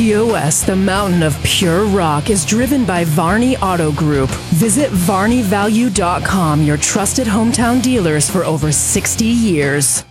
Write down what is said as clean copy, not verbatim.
POS, the mountain of pure rock, is driven by Varney Auto Group. Visit VarneyValue.com, your trusted hometown dealers for over 60 years.